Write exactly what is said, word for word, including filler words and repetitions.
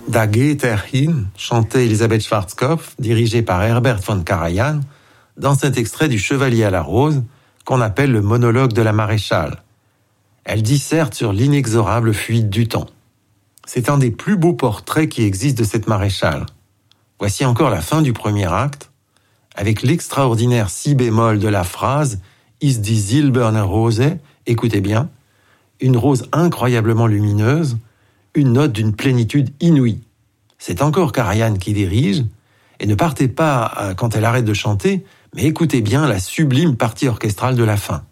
Da geht er hin, chantait Elisabeth Schwarzkopf, dirigée par Herbert von Karajan, dans cet extrait du Chevalier à la rose, qu'on appelle le monologue de la maréchale. Elle disserte sur l'inexorable fuite du temps. C'est un des plus beaux portraits qui existent de cette maréchale. Voici encore la fin du premier acte, avec l'extraordinaire si bémol de la phrase « Ist die silberne Rose », écoutez bien, une rose incroyablement lumineuse, une note d'une plénitude inouïe. C'est encore Karajan qui dirige, et ne partez pas quand elle arrête de chanter, mais écoutez bien la sublime partie orchestrale de la fin.